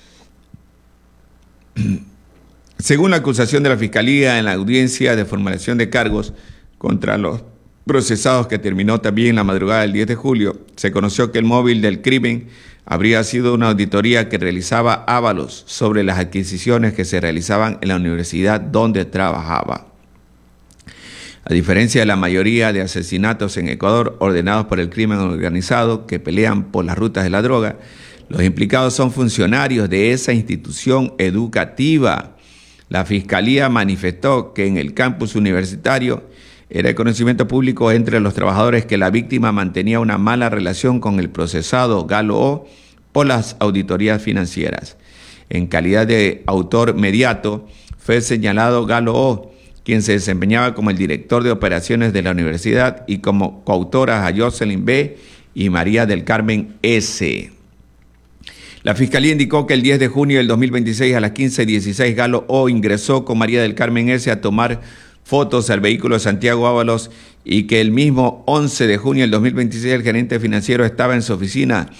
B: Según la acusación de la Fiscalía en la audiencia de formulación de cargos contra los procesados, que terminó también en la madrugada del diez de julio, se conoció que el móvil del crimen habría sido una auditoría que realizaba Ábalos sobre las adquisiciones que se realizaban en la universidad donde trabajaba. A diferencia de la mayoría de asesinatos en Ecuador ordenados por el crimen organizado que pelean por las rutas de la droga, los implicados son funcionarios de esa institución educativa. La Fiscalía manifestó que en el campus universitario era de conocimiento público entre los trabajadores que la víctima mantenía una mala relación con el procesado Galo O por las auditorías financieras. En calidad de autor mediato, fue señalado Galo O, quien se desempeñaba como el director de operaciones de la universidad, y como coautoras a Jocelyn B y María del Carmen S. La Fiscalía indicó que el diez de junio del dos mil veintiséis a las quince dieciséis, Galo O ingresó con María del Carmen S a tomar fotos al vehículo de Santiago Ábalos y que el mismo once de junio del dos mil veintiséis el gerente financiero estaba en su oficina.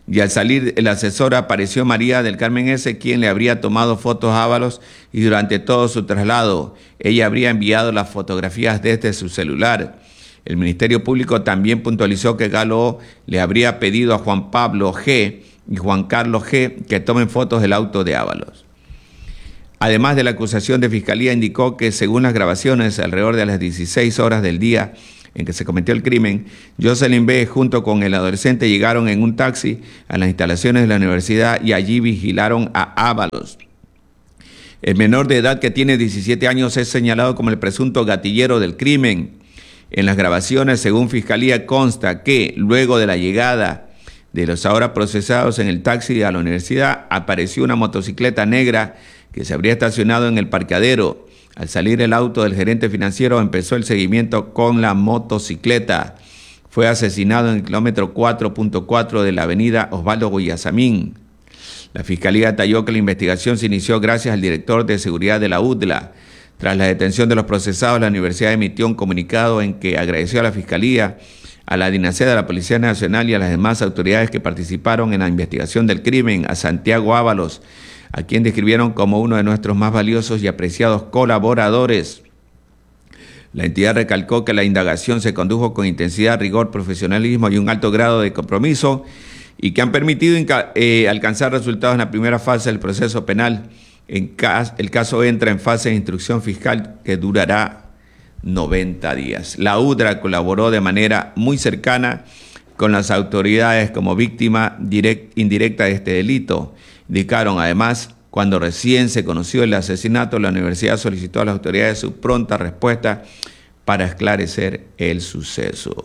B: y al salir el asesor apareció María del Carmen S., quien le habría tomado fotos a Ábalos y durante todo su traslado ella habría enviado las fotografías desde su celular. El Ministerio Público también puntualizó que Galo le habría pedido a Juan Pablo G. y Juan Carlos G. que tomen fotos del auto de Ábalos. Además de la acusación de Fiscalía, indicó que según las grabaciones, alrededor de las dieciséis horas del día en que se cometió el crimen, Jocelyn B. junto con el adolescente llegaron en un taxi a las instalaciones de la universidad y allí vigilaron a Ábalos. El menor de edad, que tiene diecisiete años, es señalado como el presunto gatillero del crimen. En las grabaciones, según Fiscalía, consta que luego de la llegada de los ahora procesados en el taxi a la universidad, apareció una motocicleta negra que se habría estacionado en el parqueadero. Al salir el auto del gerente financiero, empezó el seguimiento con la motocicleta. Fue asesinado en el kilómetro cuatro punto cuatro de la avenida Osvaldo Guayasamín. La Fiscalía detalló que la investigación se inició gracias al director de seguridad de la U D L A. Tras la detención de los procesados, la universidad emitió un comunicado en que agradeció a la Fiscalía, a la DINASED, a la Policía Nacional y a las demás autoridades que participaron en la investigación del crimen, a Santiago Ábalos, a quien describieron como uno de nuestros más valiosos y apreciados colaboradores. La entidad recalcó que la indagación se condujo con intensidad, rigor, profesionalismo y un alto grado de compromiso y que han permitido eh, alcanzar resultados en la primera fase del proceso penal. En cas- el caso entra en fase de instrucción fiscal que durará noventa días. La U D L A colaboró de manera muy cercana con las autoridades como víctima direct, indirecta de este delito. Indicaron además, cuando recién se conoció el asesinato, la universidad solicitó a las autoridades su pronta respuesta para esclarecer el suceso.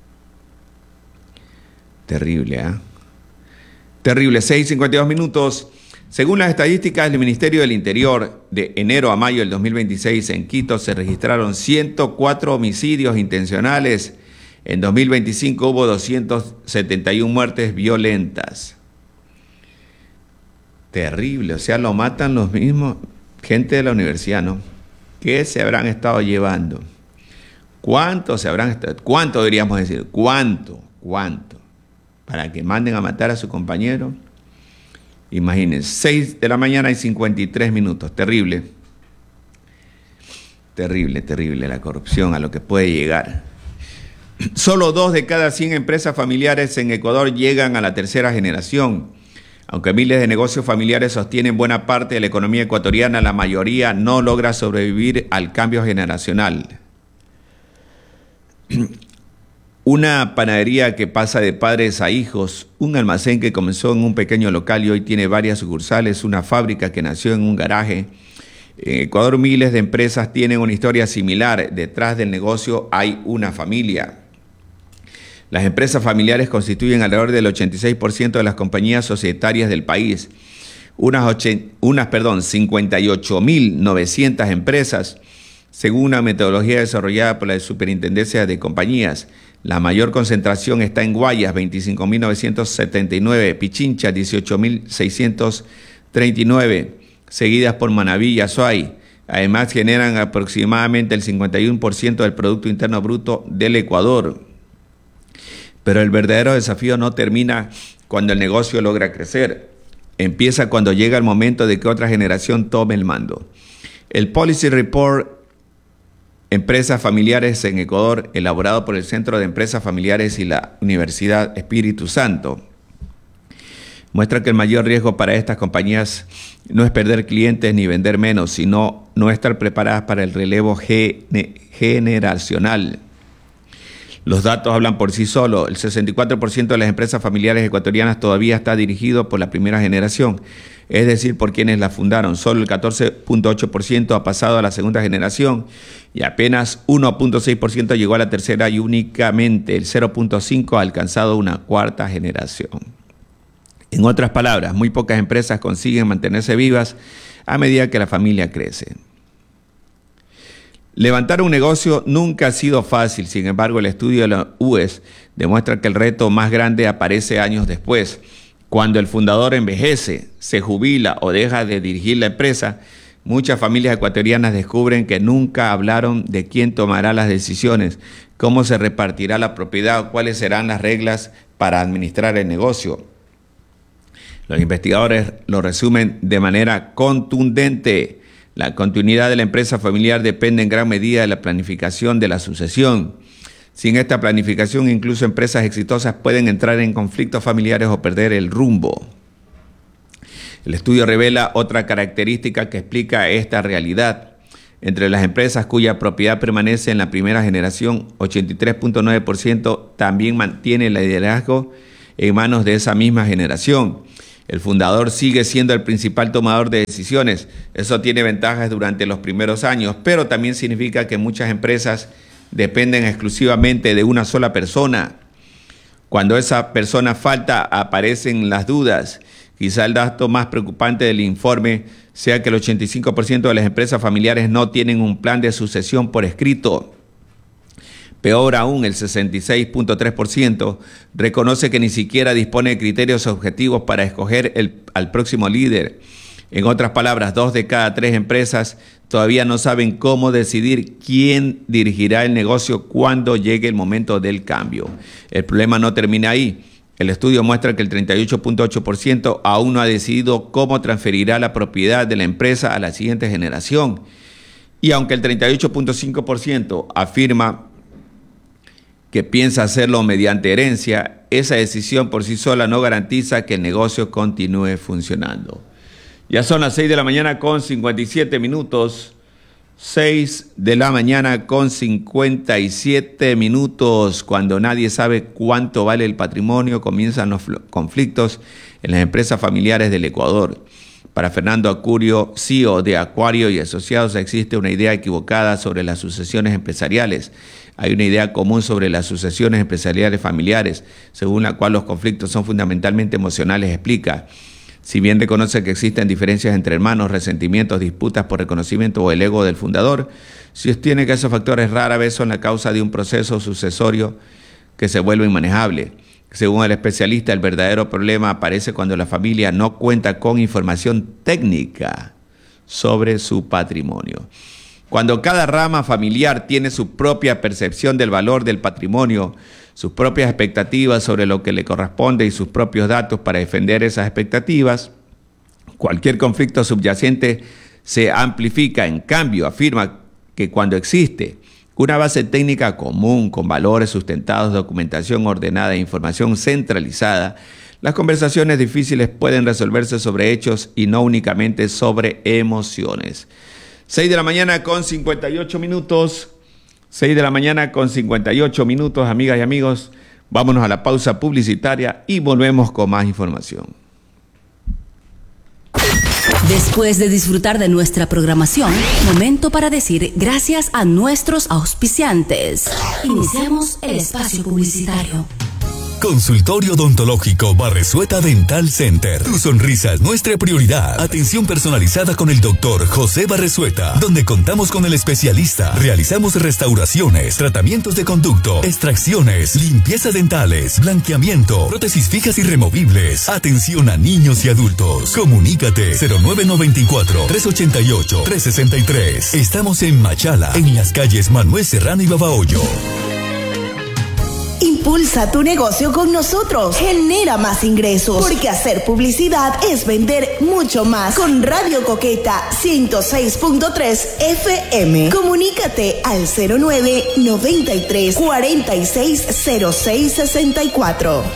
B: Terrible, ¿eh? Terrible. seis cincuenta y dos minutos. Según las estadísticas del Ministerio del Interior, de enero a mayo del dos mil veintiséis en Quito se registraron ciento cuatro homicidios intencionales. En dos mil veinticinco hubo doscientas setenta y una muertes violentas. Terrible, o sea, lo matan los mismos, gente de la universidad, ¿no? ¿Qué se habrán estado llevando? ¿Cuánto se habrán estado? ¿Cuánto deberíamos decir? ¿Cuánto? ¿Cuánto? Para que manden a matar a su compañero. Imagínense, seis de la mañana y cincuenta y tres minutos. Terrible. Terrible, terrible la corrupción, a lo que puede llegar. Solo dos de cada cien empresas familiares en Ecuador llegan a la tercera generación. Aunque miles de negocios familiares sostienen buena parte de la economía ecuatoriana, la mayoría no logra sobrevivir al cambio generacional. Una panadería que pasa de padres a hijos, un almacén que comenzó en un pequeño local y hoy tiene varias sucursales, una fábrica que nació en un garaje. En Ecuador miles de empresas tienen una historia similar. Detrás del negocio hay una familia. Las empresas familiares constituyen alrededor del ochenta y seis por ciento de las compañías societarias del país. Unas, ocho, unas perdón, cincuenta y ocho mil novecientas empresas, según una metodología desarrollada por la Superintendencia de Compañías. La mayor concentración está en Guayas, veinticinco mil novecientos setenta y nueve, Pichincha, dieciocho mil seiscientos treinta y nueve, seguidas por Manabí y Azuay. Además, generan aproximadamente el cincuenta y uno por ciento del Producto Interno Bruto del Ecuador. Pero el verdadero desafío no termina cuando el negocio logra crecer. Empieza cuando llega el momento de que otra generación tome el mando. El Policy Report Empresas Familiares en Ecuador, elaborado por el Centro de Empresas Familiares y la Universidad Espíritu Santo, muestra que el mayor riesgo para estas compañías no es perder clientes ni vender menos, sino no estar preparadas para el relevo generacional. Los datos hablan por sí solos. El sesenta y cuatro por ciento de las empresas familiares ecuatorianas todavía está dirigido por la primera generación, es decir, por quienes la fundaron. Solo el catorce punto ocho por ciento ha pasado a la segunda generación y apenas uno punto seis por ciento llegó a la tercera y únicamente el cero punto cinco por ciento ha alcanzado una cuarta generación. En otras palabras, muy pocas empresas consiguen mantenerse vivas a medida que la familia crece. Levantar un negocio nunca ha sido fácil, sin embargo, el estudio de la U E S demuestra que el reto más grande aparece años después. Cuando el fundador envejece, se jubila o deja de dirigir la empresa, muchas familias ecuatorianas descubren que nunca hablaron de quién tomará las decisiones, cómo se repartirá la propiedad o cuáles serán las reglas para administrar el negocio. Los investigadores lo resumen de manera contundente. La continuidad de la empresa familiar depende en gran medida de la planificación de la sucesión. Sin esta planificación, incluso empresas exitosas pueden entrar en conflictos familiares o perder el rumbo. El estudio revela otra característica que explica esta realidad. Entre las empresas cuya propiedad permanece en la primera generación, ochenta y tres punto nueve por ciento también mantiene el liderazgo en manos de esa misma generación. El fundador sigue siendo el principal tomador de decisiones. Eso tiene ventajas durante los primeros años, pero también significa que muchas empresas dependen exclusivamente de una sola persona. Cuando esa persona falta, aparecen las dudas. Quizá el dato más preocupante del informe sea que el ochenta y cinco por ciento de las empresas familiares no tienen un plan de sucesión por escrito. Peor aún, el sesenta y seis punto tres por ciento reconoce que ni siquiera dispone de criterios objetivos para escoger el, al próximo líder. En otras palabras, dos de cada tres empresas todavía no saben cómo decidir quién dirigirá el negocio cuando llegue el momento del cambio. El problema no termina ahí. El estudio muestra que el treinta y ocho punto ocho por ciento aún no ha decidido cómo transferirá la propiedad de la empresa a la siguiente generación. Y aunque el treinta y ocho punto cinco por ciento afirma que piensa hacerlo mediante herencia, esa decisión por sí sola no garantiza que el negocio continúe funcionando. Ya son las seis de la mañana con cincuenta y siete minutos. seis de la mañana con cincuenta y siete minutos. Cuando nadie sabe cuánto vale el patrimonio, comienzan los conflictos en las empresas familiares del Ecuador. Para Fernando Acurio, C E O de Acuario y Asociados, existe una idea equivocada sobre las sucesiones empresariales. Hay una idea común sobre las sucesiones empresariales familiares, según la cual los conflictos son fundamentalmente emocionales, explica. Si bien reconoce que existen diferencias entre hermanos, resentimientos, disputas por reconocimiento o el ego del fundador, sostiene que esos factores rara vez son la causa de un proceso sucesorio que se vuelve inmanejable. Según el especialista, el verdadero problema aparece cuando la familia no cuenta con información técnica sobre su patrimonio. Cuando cada rama familiar tiene su propia percepción del valor del patrimonio, sus propias expectativas sobre lo que le corresponde y sus propios datos para defender esas expectativas, cualquier conflicto subyacente se amplifica. En cambio, afirma que cuando existe una base técnica común con valores sustentados, documentación ordenada e información centralizada, las conversaciones difíciles pueden resolverse sobre hechos y no únicamente sobre emociones. seis de la mañana con cincuenta y ocho minutos. seis de la mañana con cincuenta y ocho minutos, amigas y amigos. Vámonos a la pausa publicitaria y volvemos con más información.
C: Después de disfrutar de nuestra programación, momento para decir gracias a nuestros auspiciantes. Iniciamos el espacio publicitario.
E: Consultorio Odontológico Barresueta Dental Center. Tu sonrisa es nuestra prioridad. Atención personalizada con el doctor José Barresueta, donde contamos con el especialista. Realizamos restauraciones, tratamientos de conducto, extracciones, limpieza dentales, blanqueamiento, prótesis fijas y removibles. Atención a niños y adultos. Comunícate cero nueve nueve cuatro, tres ocho ocho, tres seis tres. Estamos en Machala, en las calles Manuel Serrano y Babahoyo.
F: Impulsa tu negocio con nosotros. Genera más ingresos. Porque hacer publicidad es vender mucho más. Con Radio Coqueta ciento seis punto tres F M. Comunícate al cero nueve noventa y tres, cuarenta y seis, cero seis sesenta y cuatro.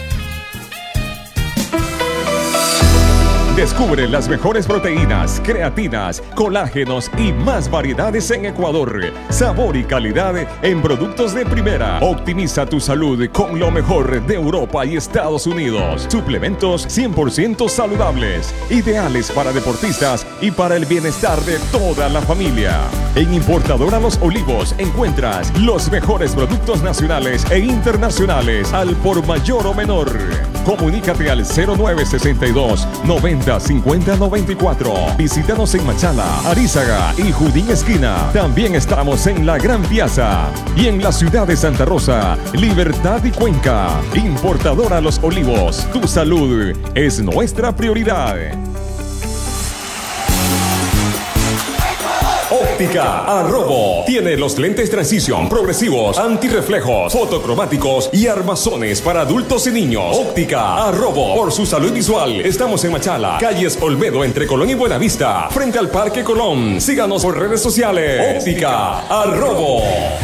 G: Descubre las mejores proteínas, creatinas, colágenos y más variedades en Ecuador. Sabor y calidad en productos de primera. Optimiza tu salud con lo mejor de Europa y Estados Unidos. Suplementos cien por ciento saludables, ideales para deportistas y para el bienestar de toda la familia. En Importadora Los Olivos encuentras los mejores productos nacionales e internacionales al por mayor o menor. Comunícate al cero nueve sesenta y dos, noventa, cincuenta, noventa y cuatro. Visítanos en Machala, Arízaga y Judín Esquina. También estamos en la Gran Piazza y en la ciudad de Santa Rosa, Libertad y Cuenca. Importadora Los Olivos, tu salud es nuestra prioridad. Óptica Arrobo tiene los lentes Transition progresivos, antirreflejos, fotocromáticos y armazones para adultos y niños. Óptica Arrobo, por su salud visual. Estamos en Machala, calles Olmedo, entre Colón y Buenavista, frente al Parque Colón. Síganos por redes sociales. Óptica Arrobo.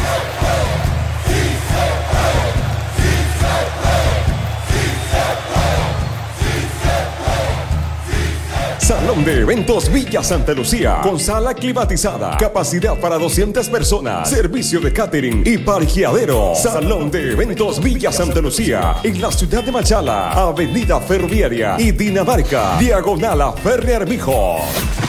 G: Salón de Eventos Villa Santa Lucía, con sala climatizada, capacidad para doscientas personas, servicio de catering y parqueadero. Salón de Eventos Villa Santa Lucía, en la ciudad de Machala, Avenida Ferroviaria y Dinamarca, diagonal a Ferre Armijo.